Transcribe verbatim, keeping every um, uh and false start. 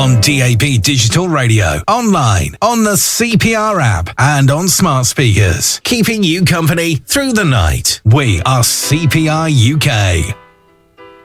On D A B Digital Radio, online, on the C P R app, and on smart speakers. Keeping you company through the night. We are C P R U K.